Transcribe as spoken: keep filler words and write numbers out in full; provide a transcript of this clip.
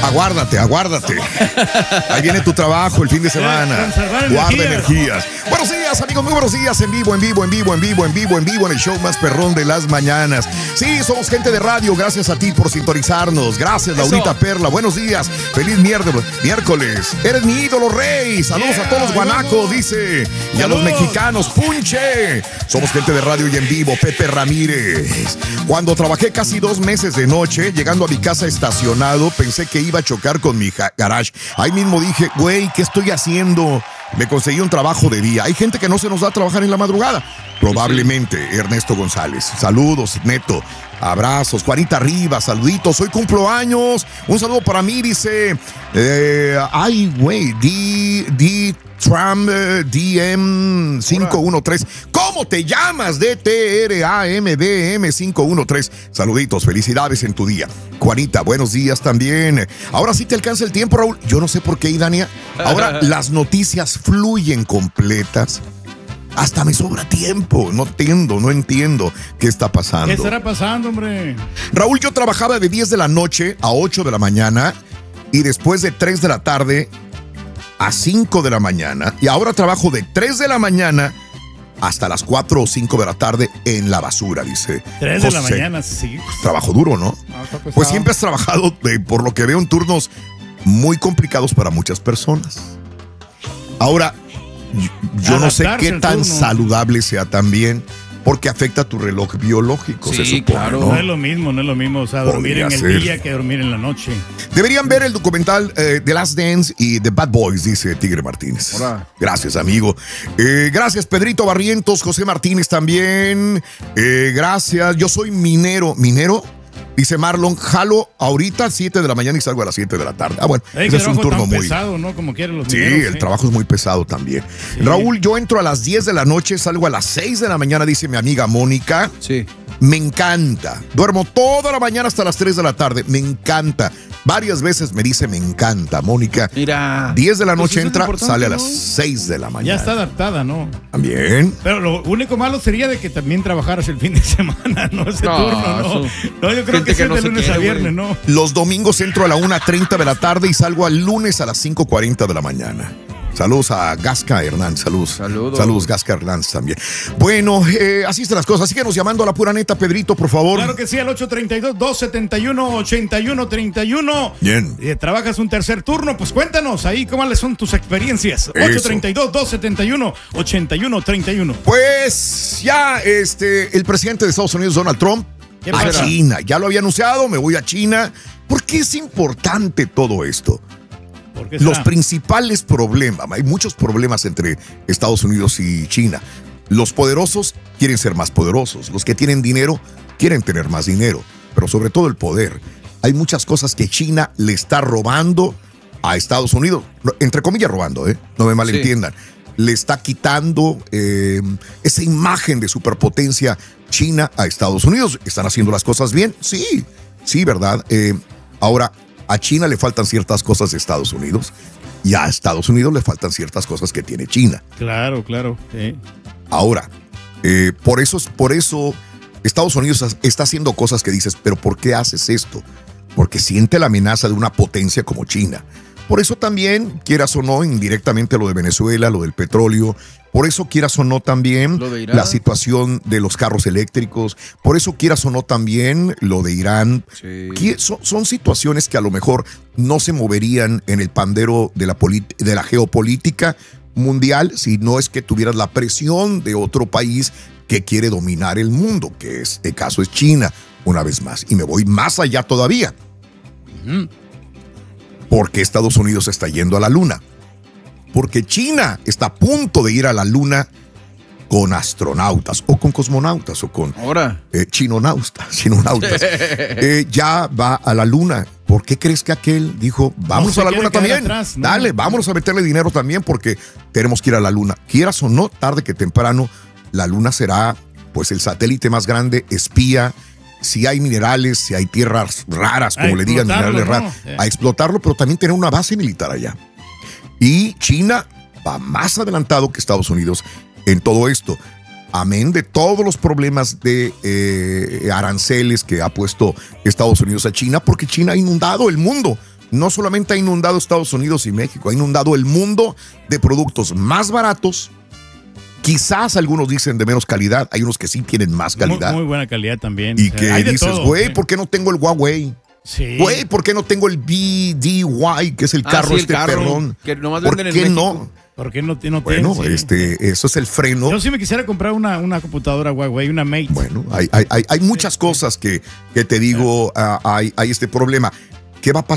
Aguárdate, aguárdate. Ahí viene tu trabajo el fin de semana. Guarda energías. Buenos días, amigos, muy buenos días. En vivo, en vivo, en vivo, en vivo, en vivo, en vivo, en el show más perrón de las mañanas. Sí, somos gente de radio. Gracias a ti por sintonizarnos. Gracias, Laurita Perla. Buenos días. Feliz miércoles. Miércoles. Eres mi ídolo, rey. Saludos yeah, a todos los guanacos, dice. Y a los mexicanos. Punche. Somos gente de radio y en vivo. Pepe Ramírez. Cuando trabajé casi dos meses de noche, llegando a mi casa estacionado, pensé que iba a chocar con mi garage. Ahí mismo dije, güey, ¿qué estoy haciendo? Me conseguí un trabajo de día. Hay gente que no se nos da a trabajar en la madrugada. Probablemente, Ernesto González. Saludos, Neto. Abrazos, Juanita Rivas, saluditos. Hoy cumplo años. Un saludo para mí, dice. Eh, ay, güey, D, D, Trump, D M cinco uno tres. ¿Cómo te llamas? D T R A M D M cinco uno tres. Saluditos, felicidades en tu día. Juanita, buenos días también. Ahora sí te alcanza el tiempo, Raúl. Yo no sé por qué, Idania. Ahora las noticias fluyen completas. Hasta me sobra tiempo. No entiendo, no entiendo qué está pasando. ¿Qué estará pasando, hombre? Raúl, yo trabajaba de diez de la noche a ocho de la mañana y después de tres de la tarde a cinco de la mañana. Y ahora trabajo de tres de la mañana hasta las cuatro o cinco de la tarde en la basura, dice tres de la mañana, sí. Trabajo duro, ¿no? no pues siempre has trabajado, de, por lo que veo, en turnos muy complicados para muchas personas. Ahora, yo, yo no sé qué tan turno. saludable sea también, porque afecta tu reloj biológico, sí, se supone, claro. ¿no? No es lo mismo, no es lo mismo, o sea, dormir Podría en el ser. día que dormir en la noche. Deberían ver el documental eh, The Last Dance y The Bad Boys, dice Tigre Martínez. Hola. Gracias, amigo. Eh, gracias, Pedrito Barrientos, José Martínez también. Eh, gracias, yo soy minero. ¿Minero? Dice Marlon, jalo ahorita a siete de la mañana y salgo a las siete de la tarde. Ah, bueno, Ey, ese es un turno muy pesado, ¿no? Como quieren los Sí, mineros, el ¿sí? trabajo es muy pesado también. Sí. Raúl, yo entro a las diez de la noche, salgo a las seis de la mañana, dice mi amiga Mónica. Sí. Me encanta. Duermo toda la mañana hasta las tres de la tarde. Me encanta. Varias veces me dice me encanta, Mónica. Mira. diez de la noche pues entra, sale a ¿no? las seis de la mañana. Ya está adaptada, ¿no? También. Pero lo único malo sería de que también trabajaras el fin de semana, ¿no? Ese no, turno, ¿no? No, yo creo que, que es no de lunes quiere, a viernes, wey. ¿no? Los domingos entro a la una treinta de la tarde y salgo al lunes a las cinco cuarenta de la mañana. Saludos a Gasca Hernández, saludos. Saludos. Saludos, Gasca Hernández también. Bueno, eh, así están las cosas. Síguenos llamando a la pura neta, Pedrito, por favor. Claro que sí, al ocho tres dos, dos siete uno, ocho uno tres uno. Bien. Eh, ¿Trabajas un tercer turno? Pues cuéntanos ahí cuáles son tus experiencias. ocho tres dos, dos siete uno, ocho uno tres uno. Pues ya este, el presidente de Estados Unidos, Donald Trump, a China. Ya lo había anunciado, me voy a China. ¿Por qué es importante todo esto? Los principales problemas, hay muchos problemas entre Estados Unidos y China. Los poderosos quieren ser más poderosos, los que tienen dinero quieren tener más dinero, pero sobre todo el poder. Hay muchas cosas que China le está robando a Estados Unidos, entre comillas robando, ¿eh? No me malentiendan. Sí. Le está quitando eh, esa imagen de superpotencia China a Estados Unidos. ¿Están haciendo las cosas bien? Sí, sí, ¿verdad? Eh, ahora, a China le faltan ciertas cosas de Estados Unidos y a Estados Unidos le faltan ciertas cosas que tiene China. Claro, claro. Sí. Ahora, eh, por eso, por eso Estados Unidos está haciendo cosas que dices, pero ¿por qué haces esto? Porque siente la amenaza de una potencia como China. Por eso también, quieras o no, indirectamente lo de Venezuela, lo del petróleo. Por eso, quieras o no, también la situación de los carros eléctricos. Por eso, quieras o no, también lo de Irán. Sí. Son, son situaciones que a lo mejor no se moverían en el pandero de la, de la geopolítica mundial si no es que tuvieras la presión de otro país que quiere dominar el mundo, que es el caso es China, una vez más. Y me voy más allá todavía. Uh-huh. Porque Estados Unidos está yendo a la luna. Porque China está a punto de ir a la luna con astronautas o con cosmonautas o con eh, chinonautas. chinonautas. eh, ya va a la luna. ¿Por qué crees que aquel dijo, vamos no a la luna también? Atrás, ¿no? Dale, vámonos a meterle dinero también porque tenemos que ir a la luna. Quieras o no, tarde que temprano, la luna será pues el satélite más grande, espía. Si hay minerales, si hay tierras raras, como le digan, minerales ¿no? raros, sí. a explotarlo, pero también tener una base militar allá. Y China va más adelantado que Estados Unidos en todo esto. Amén de todos los problemas de eh, aranceles que ha puesto Estados Unidos a China, porque China ha inundado el mundo no solamente ha inundado Estados Unidos y México, ha inundado el mundo de productos más baratos. Quizás algunos dicen de menos calidad, hay unos que sí tienen más calidad. Muy, muy buena calidad también. Y que dices, güey, ¿por qué no tengo el Huawei? Sí. Güey, ¿por qué no tengo el B D Y, que es el Ah, carro sí, el este carro, perrón? que nomás ¿Por venden en qué México. no? ¿Por qué no, no Bueno, tienen? este, eso es el freno. Yo sí me quisiera comprar una, una computadora Huawei, una Mate. Bueno, hay, hay, hay, hay muchas cosas que, que te digo, uh, hay, hay este problema. ¿Qué va a pasar?